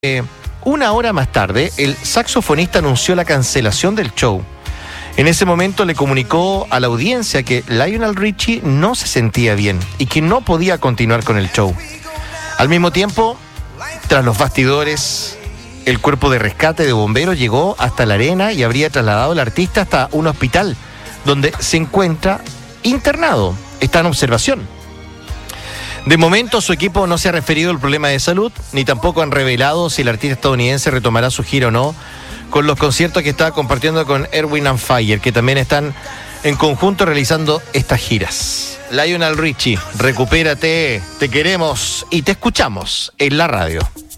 Una hora más tarde, el saxofonista anunció la cancelación del show. En ese momento le comunicó a la audiencia que Lionel Richie no se sentía bien y que no podía continuar con el show. Al mismo tiempo, tras los bastidores, el cuerpo de rescate de bomberos llegó hasta la arena y habría trasladado al artista hasta un hospital donde se encuentra internado, está en observación. De momento su equipo no se ha referido al problema de salud, ni tampoco han revelado si el artista estadounidense retomará su gira o no con los conciertos que está compartiendo con Erwin and Fire, que también están en conjunto realizando estas giras. Lionel Richie, recupérate, te queremos y te escuchamos en la radio.